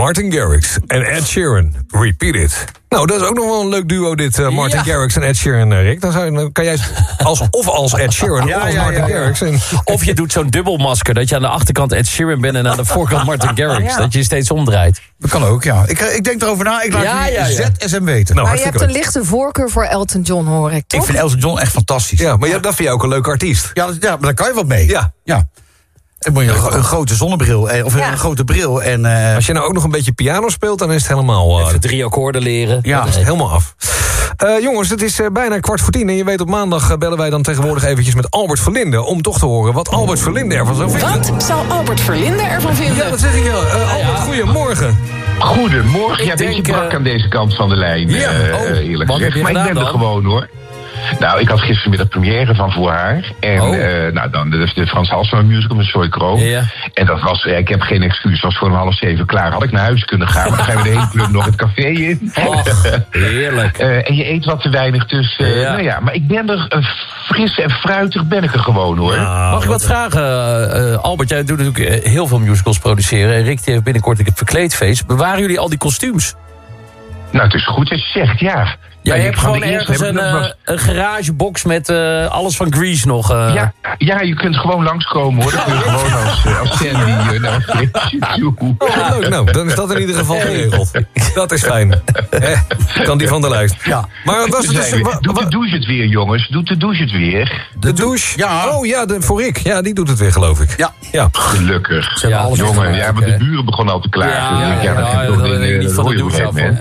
Martin Garrix en Ed Sheeran. Repeat it. Nou, dat is ook nog wel een leuk duo dit, Martin Garrix en Ed Sheeran, Rick. Dan kan jij als Ed Sheeran of als Martin Garrix. En... Of je doet zo'n dubbelmasker, dat je aan de achterkant Ed Sheeran bent... en aan de voorkant Martin Garrix, dat je steeds omdraait. Dat kan ook, ja. Ik denk erover na, ik laat je ZSM weten. Nou, maar je hebt een lichte voorkeur voor Elton John, hoor ik, toch? Ik vind Elton John echt fantastisch. Ja, maar dat vind je ook een leuke artiest. Ja, maar daar kan je wat mee. Ja. Dan moet je een grote zonnebril of een grote bril. En, als je nou ook nog een beetje piano speelt, dan is het helemaal... Even 3 akkoorden leren. Ja, dat is helemaal af. Jongens, het is bijna 9:15 en je weet op maandag bellen wij dan tegenwoordig eventjes met Albert Verlinde... om toch te horen wat Albert Verlinde ervan zou vinden. Wat zou Albert Verlinde ervan vinden? Ja, dat zeg ik wel. Albert, goedemorgen. Goedemorgen. Ja, een beetje brak aan deze kant van de lijn, eerlijk gezegd. Maar ik ben er gewoon, hoor. Nou, ik had gistermiddag première van Voor Haar. En dan de Frans Halsema musical met Zoe Kroon. Ja. En dat was, ik heb geen excuus, het was voor 6:30 klaar. Had ik naar huis kunnen gaan, maar dan gaan we de hele club nog het café in. Heerlijk. En je eet wat te weinig, dus maar ik ben er fris en fruitig ben ik er gewoon, hoor. Mag ik wat vragen, Albert? Jij doet natuurlijk heel veel musicals produceren. En Rick die heeft binnenkort het verkleedfeest. Bewaren jullie al die kostuums? Nou, het is goed dat je zegt, ja. Ja, je hebt gewoon ergens een garagebox met alles van Grease nog. Ja, je kunt gewoon langskomen, hoor. Dat kun je gewoon als Sandy. Leuk, nou, dan is dat in ieder geval geregeld. Dat is fijn. Kan die van de lijst. Ja. Maar was het doet de douche het weer, jongens? Doet de douche het weer? De douche? Ja. Oh ja, voor Rick. Ja, die doet het weer, geloof ik. Ja. Gelukkig. Jongen, want de buren begonnen al te klagen. Dat hoor je op een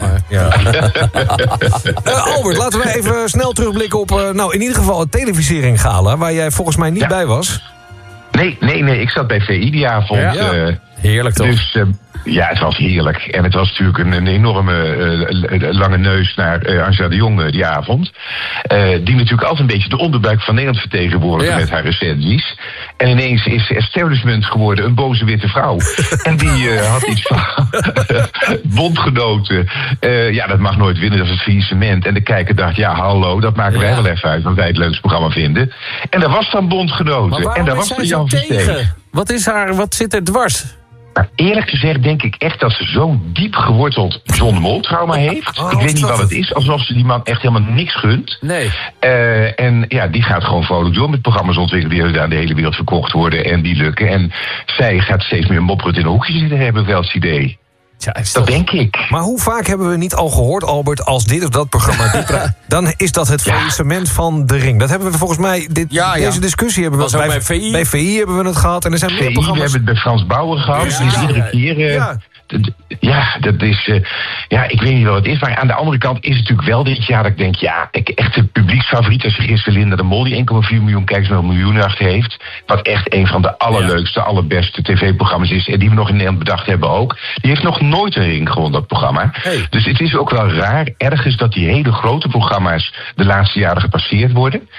Albert, laten we even snel terugblikken op... in ieder geval het televisiering gala... waar jij volgens mij niet bij was. Nee, ik zat bij VI die avond. Ja. Heerlijk toch? Dus ja, het was heerlijk. En het was natuurlijk een enorme lange neus naar Angela de Jong die avond. Die natuurlijk altijd een beetje de onderbuik van Nederland vertegenwoordigde met haar recensies. En ineens is establishment geworden een boze witte vrouw. En die had iets van bondgenoten. Dat mag nooit winnen, dat is het faillissement. En de kijker dacht, hallo, dat maken wij wel even uit, want wij het leukste programma vinden. En daar was dan bondgenoten. En daar was dan Jan Versteeg. Wat zit er dwars? Nou, eerlijk gezegd denk ik echt dat ze zo'n diep geworteld John de Mol trauma heeft. Ik weet niet wat het is, alsof ze die man echt helemaal niks gunt. Nee. Die gaat gewoon vrolijk door met programma's ontwikkelen die aan de hele wereld verkocht worden en die lukken. En zij gaat steeds meer mopperend in een hoekje zitten, heb ik wel het idee. Ja, dat denk ik. Maar hoe vaak hebben we niet al gehoord, Albert, als dit of dat programma... dan is dat het faillissement van de Ring. Dat hebben we volgens mij... Deze discussie hebben we bij VI. Bij VI hebben we het gehad. En er zijn meer programma's. We hebben het bij Frans Bauer gehad. Dus iedere keer... dat is... ik weet niet wat het is. Maar aan de andere kant is het natuurlijk wel dit jaar dat ik denk... echt de publieksfavoriet is gisteren Linda de Mol... die 1,4 miljoen kijkers met een miljoennacht heeft. Wat echt een van de allerleukste, allerbeste tv-programma's is... en die we nog in Nederland bedacht hebben ook. Die heeft nog nooit een Ring gewonnen, dat programma. Hey. Dus het is ook wel raar ergens dat die hele grote programma's... de laatste jaren gepasseerd worden.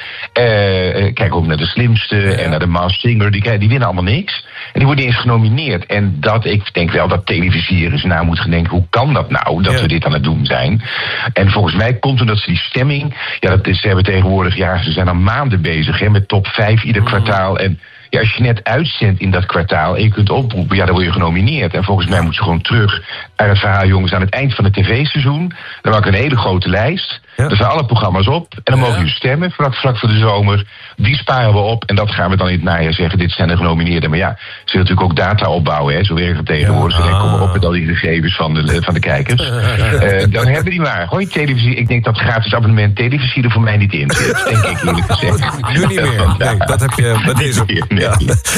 Kijk ook naar De Slimste en naar de Masked Singer. Die winnen allemaal niks. En die worden eens genomineerd. En ik denk wel dat televisiërs na moeten gaan denken... hoe kan dat nou, dat we dit aan het doen zijn? En volgens mij komt omdat ze die stemming... ze hebben tegenwoordig... ze zijn al maanden bezig met top 5 ieder kwartaal... En als je net uitzendt in dat kwartaal en je kunt oproepen, dan word je genomineerd. En volgens mij moet ze gewoon terug naar het verhaal, jongens, aan het eind van het tv-seizoen. Dan maak ik een hele grote lijst. Daar zijn alle programma's op. En dan mogen jullie stemmen, vlak voor de zomer. Die sparen we op en dat gaan we dan in het najaar zeggen. Dit zijn de genomineerden. Maar ze willen natuurlijk ook data opbouwen. Zo werkt het tegenwoordig. Ze denken, kom maar op met al die gegevens van de kijkers. Dan hebben die maar. Gooi televisie. Ik denk dat gratis abonnement televisie er voor mij niet in zit. Denk ik eerlijk gezegd. Nu niet meer. Nee, dat heb je bij deze. Ja.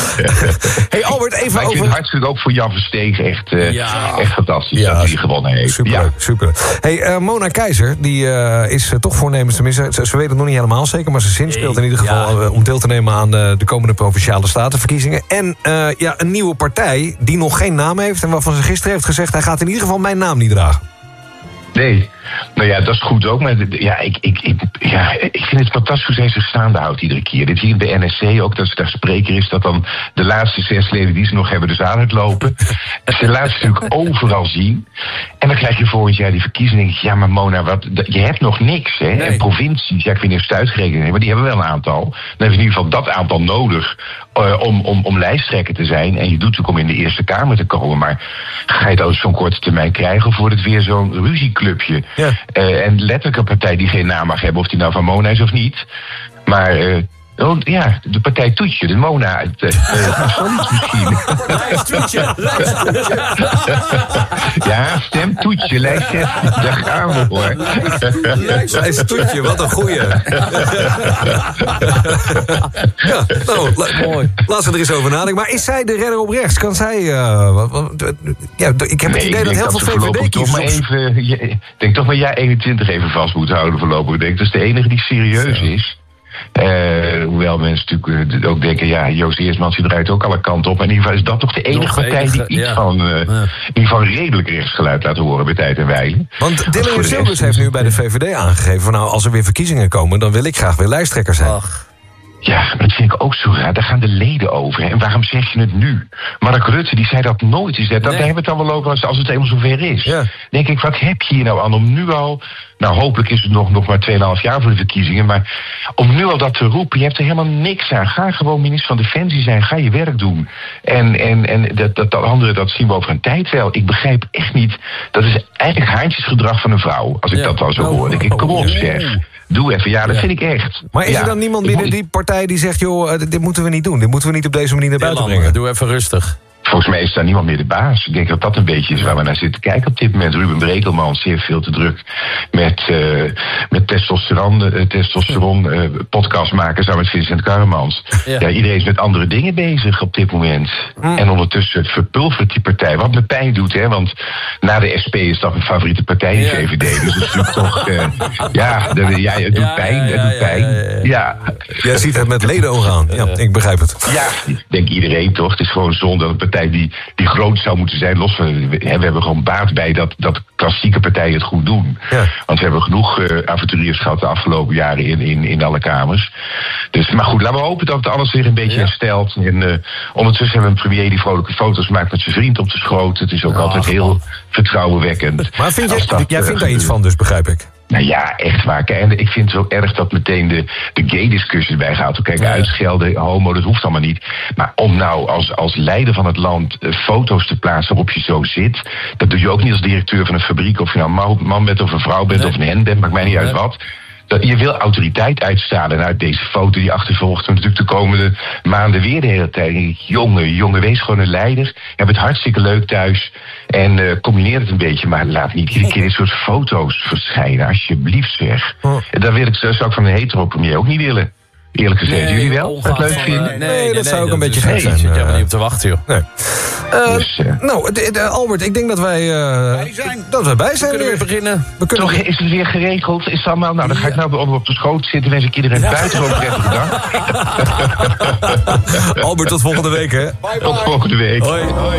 Hey Albert, even over... Ik vind het hartstikke ook voor Jan Versteeg echt fantastisch dat hij gewonnen heeft. Super. Hey, Mona Keizer, die is toch voornemens, tenminste, ze weet het nog niet helemaal zeker, maar ze zinspeelt in ieder geval om deel te nemen aan de komende Provinciale Statenverkiezingen. En een nieuwe partij die nog geen naam heeft en waarvan ze gisteren heeft gezegd, hij gaat in ieder geval mijn naam niet dragen. Nee. Nou ja, dat is goed ook. Maar ik vind het fantastisch hoe zij zich staande houdt iedere keer. Dit hier bij NSC ook, dat ze daar spreker is... dat dan de laatste 6 leden die ze nog hebben dus aan het lopen. Dat ze laat ze natuurlijk overal zien. En dan krijg je volgend jaar die verkiezingen. En denk ik, ja, maar Mona, je hebt nog niks. Hè? Nee. En provincies, ja, ik weet niet of ze het uitgerekend hebben... maar die hebben wel een aantal. Dan heb je in ieder geval dat aantal nodig... om lijsttrekker te zijn. En je doet het om in de Eerste Kamer te komen. Maar ga je het op zo'n korte termijn krijgen... of wordt het weer zo'n ruzieclubje? Ja. En letterlijk een partij die geen naam mag hebben... of die nou van Mona is of niet. Maar... de partij Toetje, de Mona. Misschien. Lijst-Toetje. Ja, stem Toetje, lijst 6. Daar gaan we hoor. Lijst-Toetje, wat een goeie. Ja, nou, mooi. Laat ze er eens over nadenken. Maar is zij de redder op rechts? Kan zij... ik heb het idee dat heel veel VVD-kiezers... Ik denk toch maar jaar 21 even vast moet houden voorlopig. Ik denk dat is de enige die serieus is. Hoewel mensen natuurlijk ook denken... ja, Joost Eersmans die draait ook alle kanten op. Maar in ieder geval is dat toch de enige partij... die iets van in ieder geval redelijk rechtsgeluid laten horen... bij tijd en wijle. Want Dylan Silders heeft nu bij de VVD aangegeven... van nou, als er weer verkiezingen komen... dan wil ik graag weer lijsttrekker zijn. Ach. Ja, maar dat vind ik ook zo raar. Daar gaan de leden over. Hè? En waarom zeg je het nu? Mark Rutte, die zei dat nooit. Daar hebben we het dan wel over als het eenmaal zover is. Ja. Denk ik, wat heb je hier nou aan om nu al... Nou, hopelijk is het nog maar 2,5 jaar voor de verkiezingen... maar om nu al dat te roepen, je hebt er helemaal niks aan. Ga gewoon minister van Defensie zijn, ga je werk doen. En dat andere, dat zien we over een tijd wel. Ik begrijp echt niet... Dat is eigenlijk haantjesgedrag van een vrouw, als ik dat al zo hoor. Denk ik, kom op zeg... Doe even, ja, dat vind ik echt. Maar is er dan niemand binnen die partij die zegt... joh, dit moeten we niet doen, dit moeten we niet op deze manier naar buiten brengen? Doe even rustig. Volgens mij is daar niemand meer de baas. Ik denk dat dat een beetje is waar we naar zitten kijken op dit moment. Ruben Brekelman, zeer veel te druk met testosteron podcast maken samen met Vincent Karremans. Ja, iedereen is met andere dingen bezig op dit moment. En ondertussen verpulvert die partij. Wat me pijn doet, hè, want na de SP is dat mijn favoriete partij, de VVD. Dus het is natuurlijk toch, het doet pijn. Ja. Jij ziet het met ledenogen aan. Ja, ik begrijp het. Ja, ik denk iedereen toch. Het is gewoon zonde dat een partij die groot zou moeten zijn, los van... We hebben gewoon baat bij dat klassieke partijen het goed doen. Ja. Want we hebben genoeg avonturiers gehad de afgelopen jaren in alle kamers. Dus, maar goed, laten we hopen dat alles weer een beetje herstelt. En ondertussen hebben we een premier die vrolijke foto's maakt met zijn vriend op de schoot. Het is ook altijd heel vertrouwenwekkend. Maar jij vindt daar iets van dus, begrijp ik? Nou ja, echt waar. En ik vind het zo erg dat meteen de gay-discussie erbij gaat. Kijk, uitschelden, homo, dat hoeft allemaal niet. Maar om nou als leider van het land foto's te plaatsen waarop je zo zit... dat doe je ook niet als directeur van een fabriek... of je nou een man bent of een vrouw bent of een hen bent, maakt mij niet uit wat... Je wil autoriteit uitstralen. En uit deze foto die achtervolgt natuurlijk de komende maanden weer de hele tijd. Jongen, wees gewoon een leider. Heb het hartstikke leuk thuis. En combineer het een beetje. Maar laat niet iedere keer dit soort foto's verschijnen. Alsjeblieft zeg. En dat zou ik van een hetero-premier ook niet willen. Eerlijk gezegd, jullie wel het leuk vinden? Nee, dat zou ook een beetje gek zijn. Ik zit helemaal niet op te wachten, joh. Nee. Albert, ik denk dat wij bij zijn. We kunnen weer beginnen. Toch, is het weer geregeld? Is het allemaal? Nou, dan ga ik nou op de schoot zitten. Wens ik iedereen buitengewoon prettige dag. Albert, tot volgende week, hè? Tot volgende week. Hoi.